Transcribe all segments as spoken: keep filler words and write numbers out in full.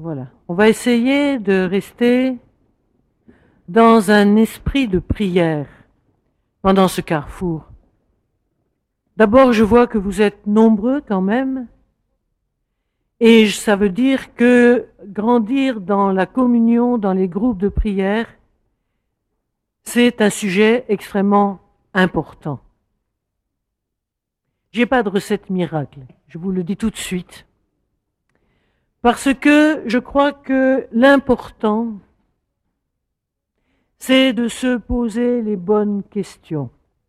Voilà. On va essayer de rester dans un esprit de prière pendant ce carrefour. D'abord, je vois que vous êtes nombreux quand même, et ça veut dire que grandir dans la communion, dans les groupes de prière, c'est un sujet extrêmement important. Je n'ai pas de recette miracle, je vous le dis tout de suite, parce que je crois que l'important, c'est de se poser les bonnes questions.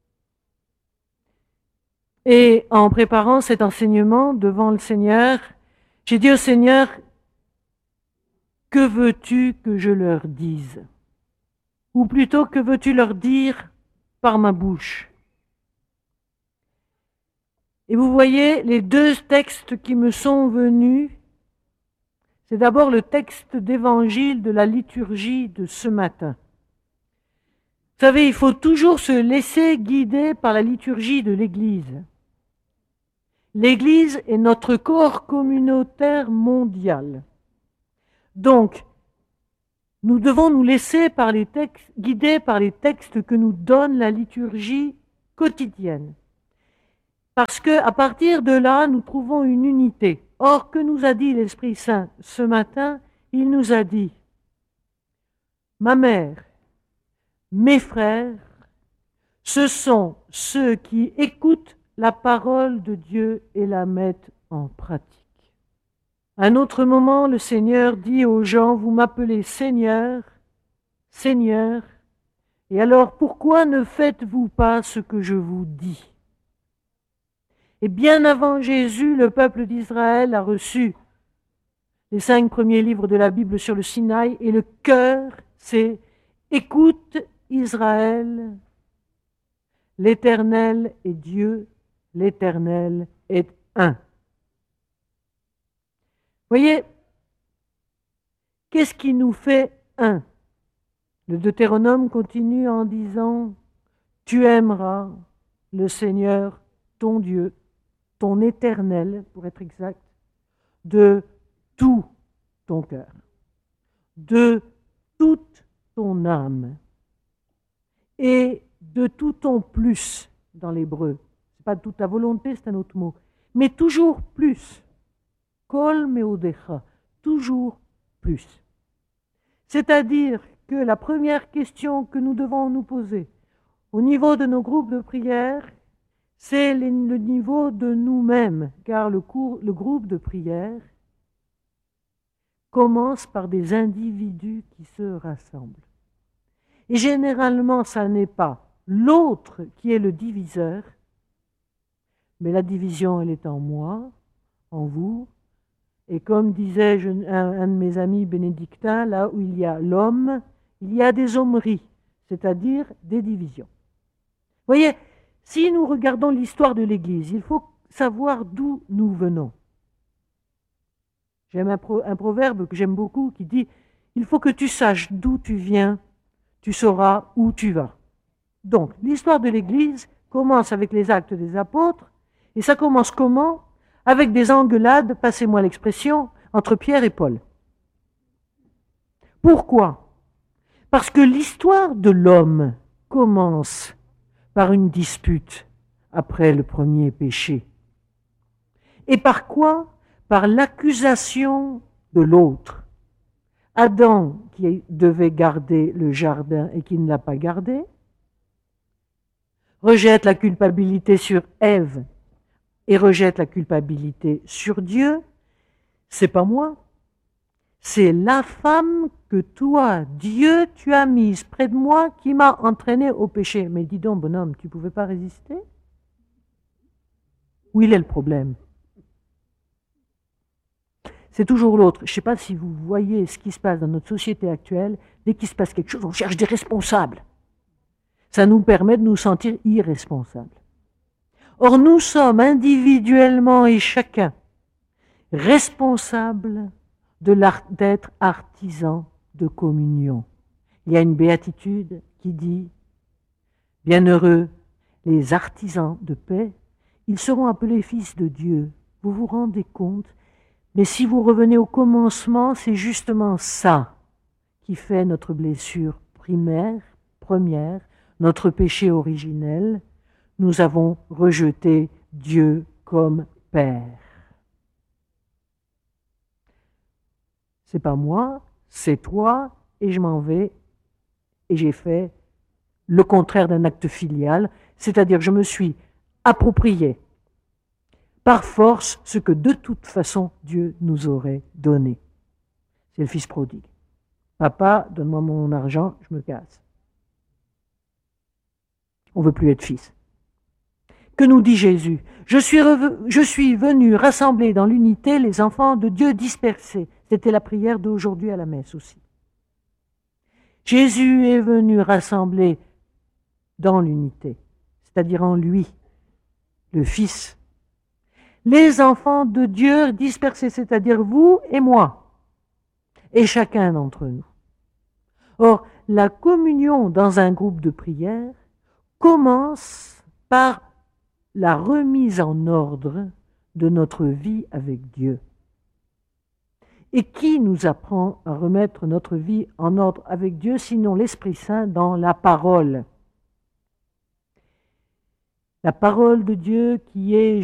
Et en préparant cet enseignement devant le Seigneur, j'ai dit au Seigneur, que veux-tu que je leur dise? Ou plutôt, que veux-tu leur dire par ma bouche? Et vous voyez, les deux textes qui me sont venus, c'est d'abord le texte d'évangile de la liturgie de ce matin. Vous savez, il faut toujours se laisser guider par la liturgie de l'Église. L'Église est notre corps communautaire mondial. Donc, nous devons nous laisser par les textes, guider par les textes que nous donne la liturgie quotidienne. Parce qu'à partir de là, nous trouvons une unité. Or, que nous a dit l'Esprit Saint ce matin? Il nous a dit, ma mère, mes frères, ce sont ceux qui écoutent la parole de Dieu et la mettent en pratique. À un autre moment, le Seigneur dit aux gens, vous m'appelez Seigneur, Seigneur, et alors pourquoi ne faites-vous pas ce que je vous dis? Et bien avant Jésus, le peuple d'Israël a reçu les cinq premiers livres de la Bible sur le Sinaï, et le cœur, c'est « Écoute Israël, l'Éternel est Dieu, l'Éternel est un. » Voyez, qu'est-ce qui nous fait un? Le Deutéronome continue en disant « Tu aimeras le Seigneur, ton Dieu, ton Éternel, pour être exact, de tout ton cœur, de toute ton âme et de tout ton plus dans l'hébreu. Ce n'est pas toute ta volonté, c'est un autre mot, mais toujours plus. Kol meodecha, toujours plus. C'est-à-dire que la première question que nous devons nous poser au niveau de nos groupes de prière, c'est le niveau de nous-mêmes, car le, cours, le groupe de prière commence par des individus qui se rassemblent. Et généralement, ça n'est pas l'autre qui est le diviseur, mais la division, elle est en moi, en vous. Et comme disait je, un, un de mes amis bénédictins, là où il y a l'homme, il y a des hommeries, c'est-à-dire des divisions. Vous voyez, si nous regardons l'histoire de l'Église, il faut savoir d'où nous venons. J'aime un, pro, un proverbe que j'aime beaucoup qui dit « Il faut que tu saches d'où tu viens, tu sauras où tu vas. » Donc, l'histoire de l'Église commence avec les actes des apôtres, et ça commence comment? Avec des engueulades, passez-moi l'expression, entre Pierre et Paul. Pourquoi? Parce que l'histoire de l'homme commence par une dispute après le premier péché. Et par quoi? Par l'accusation de l'autre. Adam, qui devait garder le jardin et qui ne l'a pas gardé, rejette la culpabilité sur Ève et rejette la culpabilité sur Dieu. C'est pas moi. C'est la femme que toi, Dieu, tu as mise près de moi qui m'a entraîné au péché. Mais dis donc, bonhomme, tu ne pouvais pas résister? Où il est le problème? C'est toujours l'autre. Je ne sais pas si vous voyez ce qui se passe dans notre société actuelle. Dès qu'il se passe quelque chose, on cherche des responsables. Ça nous permet de nous sentir irresponsables. Or, nous sommes individuellement et chacun responsables d'être artisans de communion. Il y a une béatitude qui dit « Bienheureux les artisans de paix, ils seront appelés fils de Dieu. » Vous vous rendez compte? Mais si vous revenez au commencement, c'est justement ça qui fait notre blessure primaire, première, notre péché originel. Nous avons rejeté Dieu comme Père. C'est pas moi, c'est toi, et je m'en vais, et j'ai fait le contraire d'un acte filial, c'est-à-dire je me suis approprié par force ce que de toute façon Dieu nous aurait donné. C'est le fils prodigue. Papa, donne-moi mon argent, je me casse. On ne veut plus être fils. Que nous dit Jésus? Je suis, je suis venu rassembler dans l'unité les enfants de Dieu dispersés. C'était la prière d'aujourd'hui à la messe aussi. Jésus est venu rassembler dans l'unité, c'est-à-dire en lui, le Fils. Les enfants de Dieu dispersés, c'est-à-dire vous et moi, et chacun d'entre nous. Or, la communion dans un groupe de prière commence par la remise en ordre de notre vie avec Dieu. Et qui nous apprend à remettre notre vie en ordre avec Dieu, sinon l'Esprit Saint dans la parole? La parole de Dieu qui est